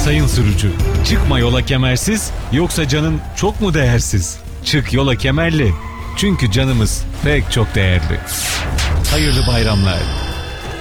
Sayın sürücü, çıkma yola kemersiz, yoksa canın çok mu değersiz? Çık yola kemerli, çünkü canımız pek çok değerli. Hayırlı bayramlar.